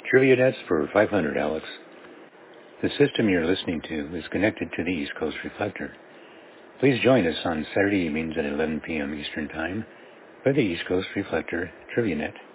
Trivia Nets for 500, Alex. The system you're listening to is connected to the East Coast Reflector. Please join us on Saturday evenings at 11 p.m. Eastern Time for the East Coast Reflector Trivia Net.